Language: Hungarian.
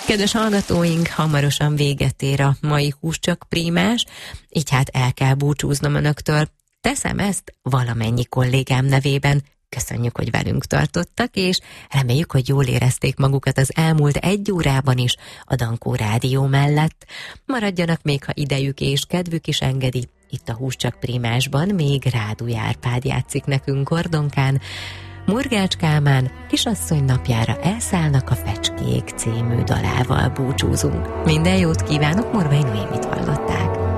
Kedves hallgatóink, hamarosan véget ér a mai Húscsak Prímás, így hát el kell búcsúznom önöktől. Teszem ezt valamennyi kollégám nevében. Köszönjük, hogy velünk tartottak, és reméljük, hogy jól érezték magukat az elmúlt 1 órában is a Dankó Rádió mellett. Maradjanak még, ha idejük és kedvük is engedi. Itt a Húscsak Prímásban még Rádúj Árpád játszik nekünk Kordonkán. Murgács Kálmán kisasszony napjára elszállnak a Fecskék című dalával búcsúzunk. Minden jót kívánok, Morvai Noémit hallották.